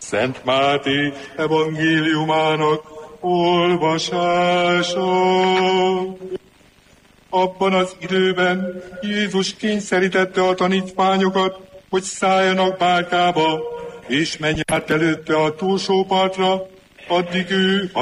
Szent Máté evangéliumának olvasása. Abban az időben Jézus kényszerítette a tanítványokat, hogy szálljanak bárkába, és menj át előtte a túlsó partra, addig ő